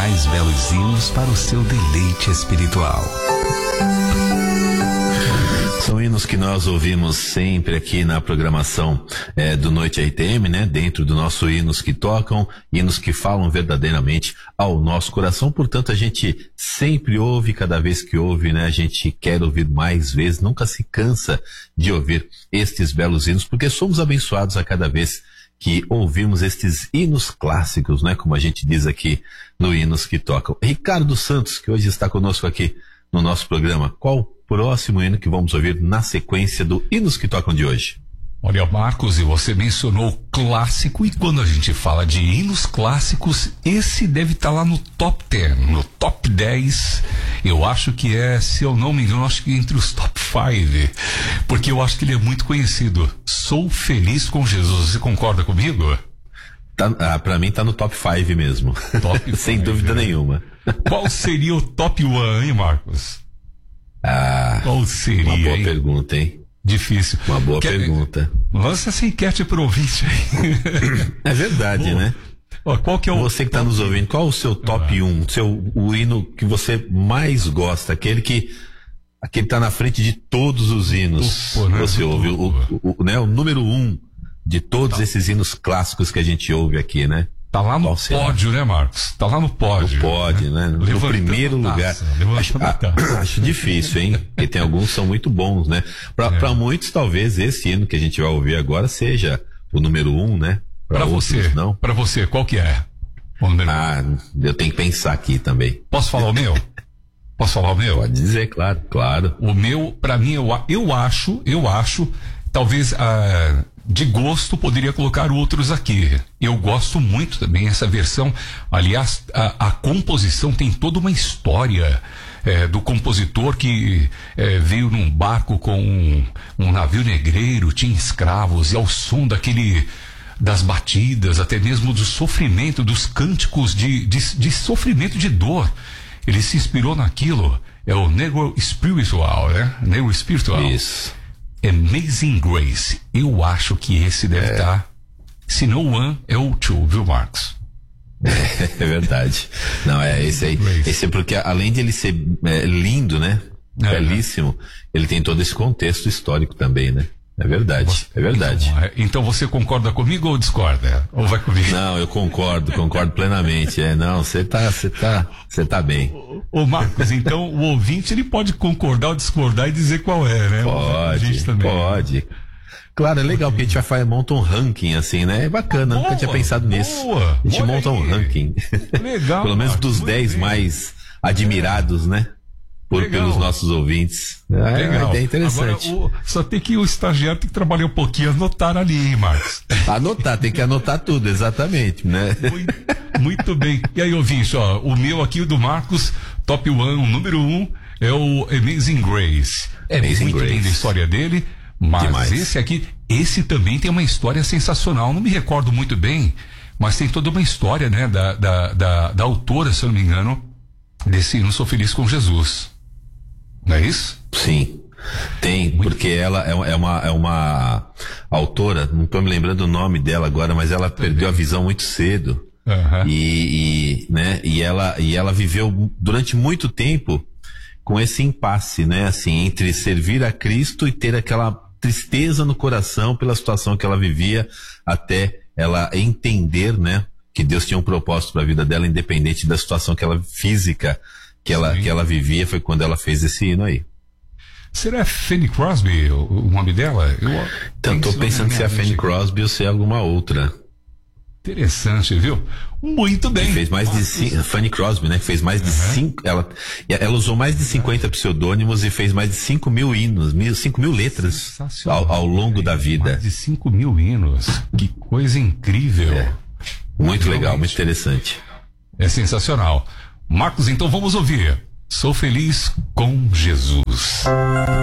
mais belos hinos para o seu deleite espiritual. São hinos que nós ouvimos sempre aqui na programação do Noite RTM, né? Dentro do nosso hinos que tocam, hinos que falam verdadeiramente ao nosso coração. Portanto, a gente sempre ouve, cada vez que ouve, né? A gente quer ouvir mais vezes, nunca se cansa de ouvir estes belos hinos, porque somos abençoados a cada vez que ouvimos estes hinos clássicos, né? Como a gente diz aqui no Hinos que Tocam. Ricardo Santos, que hoje está conosco aqui no nosso programa, qual o próximo hino que vamos ouvir na sequência do Hinos que Tocam de hoje? Olha, Marcos, e você mencionou clássico, e quando a gente fala de hinos clássicos, esse deve estar lá no top 10, no top 10, eu acho que se eu não me engano, acho que entre os top 5, porque eu acho que ele é muito conhecido. Sou Feliz com Jesus, você concorda comigo? Pra mim tá no top 5 mesmo. Top 5, sem dúvida nenhuma. Qual seria o top 1, hein, Marcos? Qual seria, uma boa pergunta, hein? Difícil. Uma boa pergunta. Lança essa enquete pro ouvinte aí. É verdade, né? Qual que é o... Você que tá nos ouvindo, qual o seu top 1? O hino que você mais gosta? Aquele que tá na frente de todos os hinos. Você ouve o número 1 de todos esses hinos clássicos que a gente ouve aqui, né? Tá lá no pódio, né, Marcos? Tá lá no pódio. No pódio, né? No primeiro lugar. Acho difícil, hein? Porque tem alguns que são muito bons, né? Pra muitos, talvez, esse hino que a gente vai ouvir agora seja o número 1, né? Pra você, não? Pra você, qual que é? Eu tenho que pensar aqui também. Posso falar o meu? Posso falar o meu? Pode dizer, claro. O meu, pra mim, eu acho, talvez, de gosto, poderia colocar outros aqui. Eu gosto muito também dessa versão. Aliás, a composição tem toda uma história do compositor que veio num barco com um navio negreiro, tinha escravos, e ao som das batidas, até mesmo do sofrimento, dos cânticos de sofrimento, de dor, ele se inspirou naquilo. É o Negro Spiritual, né? Negro Spiritual. Isso. Amazing Grace. Eu acho que esse deve estar. Se não o 1, é o 2, viu, Marcos? É verdade. Não, esse aí. Esse é porque, além de ele ser lindo, né? Belíssimo, ele tem todo esse contexto histórico também, né? É verdade. Então você concorda comigo ou discorda? Ou vai comigo? Não, eu concordo plenamente. Não, você tá bem. Ô Marcos, então o ouvinte, ele pode concordar ou discordar e dizer qual é, né? Pode. Claro, é legal porque a gente monta um ranking assim, né? É bacana, nunca tinha pensado nisso. A gente monta um ranking. Legal. Pelo menos dos 10 mais admirados, né? Pelos nossos ouvintes. Legal. É interessante. Agora, só tem que o estagiário tem que trabalhar um pouquinho, anotar ali, hein, Marcos? Tem que anotar tudo, exatamente, né? Muito bem. E aí, ouvinte, o meu aqui, o do Marcos, top 1, o número 1, é o Amazing Grace. Muito bem da história dele, mas demais. Esse também tem uma história sensacional. Não me recordo muito bem, mas tem toda uma história, né, da autora, se eu não me engano, desse Não Sou Feliz com Jesus. Não é isso? Sim. Tem, porque ela é uma autora, não estou me lembrando o nome dela agora, mas ela perdeu a visão muito cedo. E ela viveu durante muito tempo com esse impasse, né? Assim, entre servir a Cristo e ter aquela tristeza no coração pela situação que ela vivia, até ela entender, né? Que Deus tinha um propósito para a vida dela, independente da situação física que ela vivia. Foi quando ela fez esse hino aí. Será Fanny Crosby o nome dela? Então, estou pensando se é a Fanny Crosby ou se é alguma outra. Interessante, viu? Muito bem. Fez mais de Fanny Crosby, né? Fez mais de 5. Ela usou mais de 50 pseudônimos e fez mais de 5 mil hinos, 5 mil letras ao longo da vida. Mais de 5 mil hinos. Que coisa incrível. Muito legal, muito interessante. É sensacional. Marcos, então vamos ouvir. Sou Feliz com Jesus.